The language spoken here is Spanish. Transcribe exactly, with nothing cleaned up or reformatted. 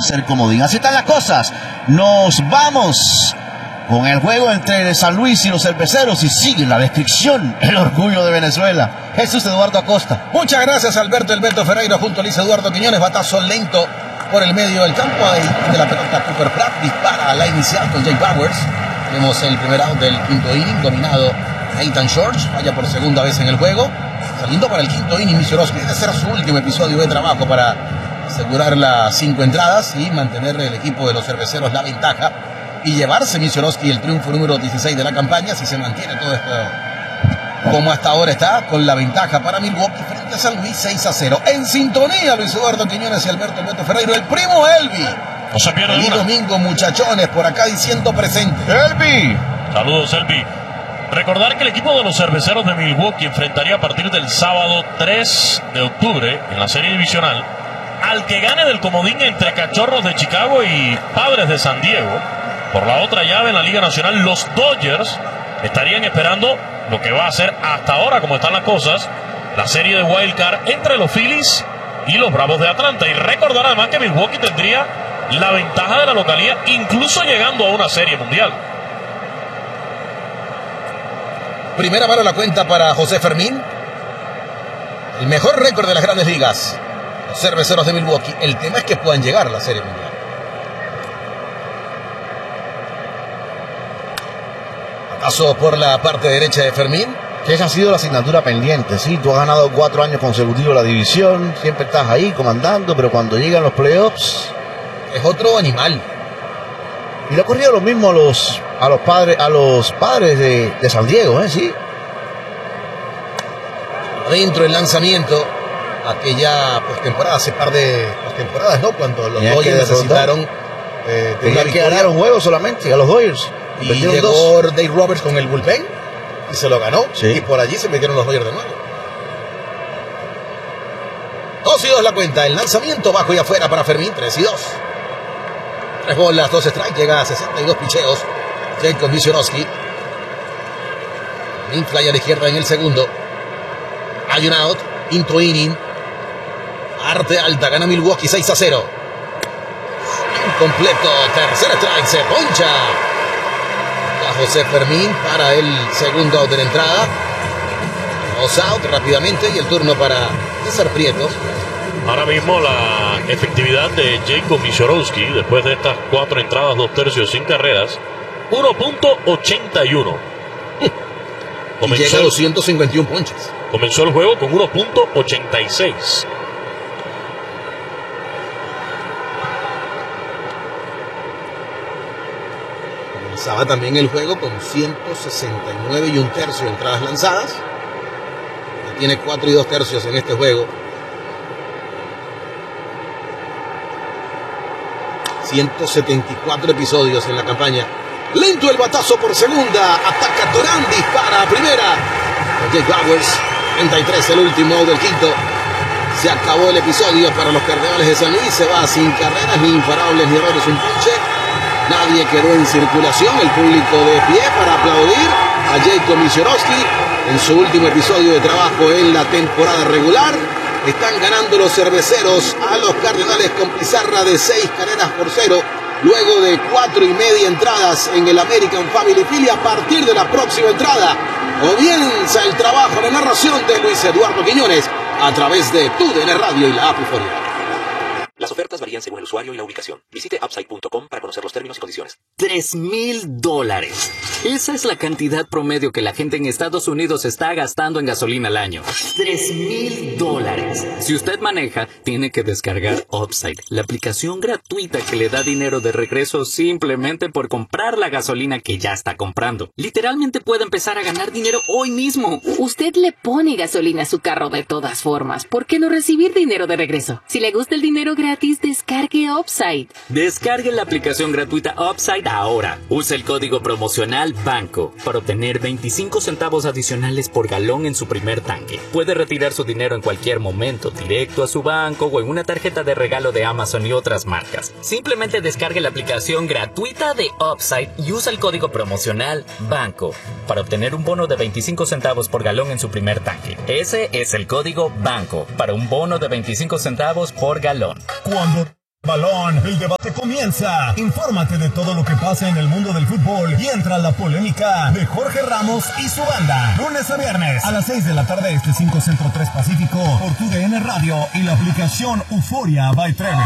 ser comodín. Así están las cosas. Nos vamos con el juego entre San Luis y los cerveceros y sigue la descripción, el orgullo de Venezuela. Jesús Eduardo Acosta. Muchas gracias, Alberto Alberto Ferreira junto a Luis Eduardo Quiñones. Batazo lento por el medio del campo. Ahí de la pelota Cooper Pratt dispara a la inicial con Jake Bowers. Tenemos el primer out del quinto inning dominado Nathan George. Falla por segunda vez en el juego. Saliendo para el quinto inning, Misiorowski. Debe ser su último episodio de trabajo para asegurar las cinco entradas y mantener el equipo de los cerveceros la ventaja y llevarse Misiorowski el triunfo número dieciséis de la campaña si se mantiene todo esto como hasta ahora está, con la ventaja para Milwaukee frente a San Luis seis a cero. En sintonía Luis Eduardo Quiñones y Alberto Alberto Ferreiro, el primo Elvi. No se pierde el domingo, muchachones, por acá diciendo presente. Elvi. Saludos, Elvi. Recordar que el equipo de los cerveceros de Milwaukee enfrentaría a partir del sábado tres de octubre en la serie divisional al que gane del comodín entre Cachorros de Chicago y Padres de San Diego. Por la otra llave en la Liga Nacional, los Dodgers estarían esperando lo que va a ser hasta ahora, como están las cosas, la serie de Wild Card entre los Phillies y los Bravos de Atlanta. Y recordar además que Milwaukee tendría la ventaja de la localía, incluso llegando a una serie mundial. Primera mano la cuenta para José Fermín. El mejor récord de las grandes ligas. Los cerveceros de Milwaukee. El tema es que puedan llegar a la serie mundial. Paso por la parte derecha de Fermín. Que esa ha sido la asignatura pendiente, ¿sí? Tú has ganado cuatro años consecutivos la división, siempre estás ahí comandando, pero cuando llegan los playoffs es otro animal. Y le ha ocurrido lo mismo a los a los padres a los padres de, de San Diego, ¿eh? Sí. Adentro el lanzamiento, aquella postemporada, hace par de postemporadas, ¿no? Cuando los Dodgers necesitaron eh, tenían que ganar un juego solamente a los Dodgers. Y llegó Dave Roberts con el bullpen y se lo ganó. Sí. Y por allí se metieron los Dodgers de nuevo. dos y dos la cuenta. El lanzamiento bajo y afuera para Fermín. tres y dos. Tres bolas, dos strikes. Llega a sesenta y dos picheos. Jacob Misiorowski. Fermín fly a la izquierda en el segundo. Hay un out. Quinto inning. Arte alta. Gana Milwaukee seis a cero. Incompleto. Tercer strike. Se poncha a José Fermín para el segundo out de la entrada. Dos out rápidamente y el turno para César Prieto. Ahora mismo la efectividad de Jacob Misiorowski después de estas cuatro entradas, dos tercios sin carreras, uno punto ochenta y uno. Comenzó, llega a doscientos cincuenta y uno ponches. Comenzó el juego con uno punto ochenta y seis. Comenzaba también el juego con ciento sesenta y nueve y un tercio de entradas lanzadas. Tiene cuatro y dos tercios en este juego. ciento setenta y cuatro episodios en la campaña. Lento el batazo por segunda. Ataca Torán, dispara a primera. Jake Bowers, treinta y tres el último del quinto. Se acabó el episodio para los Cardenales de San Luis. Se va sin carreras, ni imparables, ni errores, un ponche. Nadie quedó en circulación. El público de pie para aplaudir a Jacob Misiorowski en su último episodio de trabajo en la temporada regular. Están ganando los cerveceros a los Cardenales con pizarra de seis carreras por cero. Luego de cuatro y media entradas en el American Family Field. A partir de la próxima entrada comienza el trabajo de narración de Luis Eduardo Quiñones a través de Tu D N Radio y la app Euforia. Las ofertas varían según el usuario y la ubicación. Visite upside punto com para conocer los términos y condiciones. Tres mil dólares. Esa es la cantidad promedio que la gente en Estados Unidos está gastando en gasolina al año. Tres mil dólares. Si usted maneja, tiene que descargar Upside, la aplicación gratuita que le da dinero de regreso simplemente por comprar la gasolina que ya está comprando. Literalmente puede empezar a ganar dinero hoy mismo. Usted le pone gasolina a su carro de todas formas. ¿Por qué no recibir dinero de regreso? Si le gusta el dinero gratis, descargue Upside. Descargue la aplicación gratuita Upside ahora. Use el código promocional BANCO para obtener veinticinco centavos adicionales por galón en su primer tanque. Puede retirar su dinero en cualquier momento, directo a su banco o en una tarjeta de regalo de Amazon y otras marcas. Simplemente descargue la aplicación gratuita de Upside y usa el código promocional BANCO para obtener un bono de veinticinco centavos por galón en su primer tanque. Ese es el código BANCO para un bono de veinticinco centavos por galón. Cuando Balón, el debate comienza. Infórmate de todo lo que pasa en el mundo del fútbol y entra a la polémica de Jorge Ramos y su banda. Lunes a viernes a las seis de la tarde, este cinco Centro tres Pacífico, por tu D N Radio y la aplicación Euforia by Trevi.